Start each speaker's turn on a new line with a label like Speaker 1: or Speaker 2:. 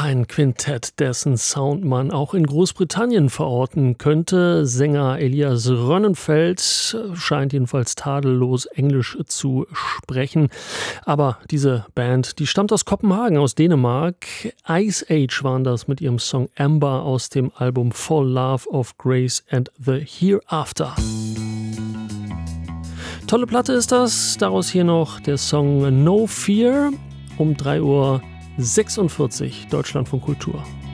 Speaker 1: Ein Quintett, dessen Sound man auch in Großbritannien verorten könnte. Sänger Elias Rönnenfeld scheint jedenfalls tadellos Englisch zu sprechen. Aber diese Band, die stammt aus Kopenhagen, aus Dänemark. Ice Age waren das mit ihrem Song Amber aus dem Album For Love of Grace and the Hereafter. Tolle Platte ist das. Daraus hier noch der Song No Fear um 3:46 Uhr Deutschlandfunk Kultur.